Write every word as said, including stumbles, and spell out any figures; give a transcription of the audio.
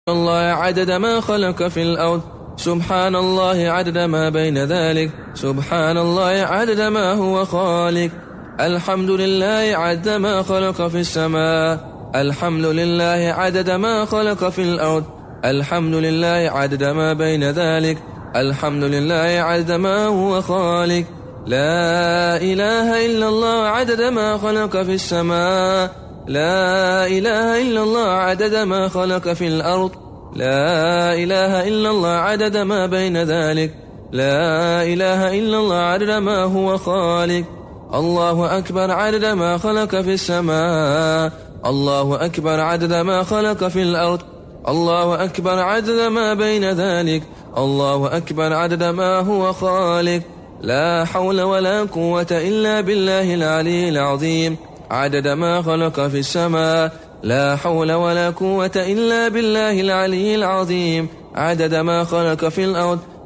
الله عدد ما خلق في الأرض سبحان الله عدد ما بين ذلك سبحان الله عدد ما هو خالق الحمد لله عدد ما خلق في السماء الحمد لله عدد ما خلق في الأرض الحمد لله عدد ما بين ذلك الحمد لله عدد ما هو خالق لا إله إلا الله عدد ما خلق في السماء لا إله إلا الله عدد ما خلق في الأرض لا إله إلا الله عدد ما بين ذلك لا إله إلا الله عدد ما هو خالق الله أكبر عدد ما خلق في السماء الله أكبر عدد ما خلق في الأرض الله أكبر عدد ما بين ذلك الله أكبر عدد ما هو خالق لا حول ولا قوة إلا بالله العلي العظيم عدد ما خلق في السماء لا حول ولا قوة إلا بالله العلي العظيم عدد ما خلق في الأرض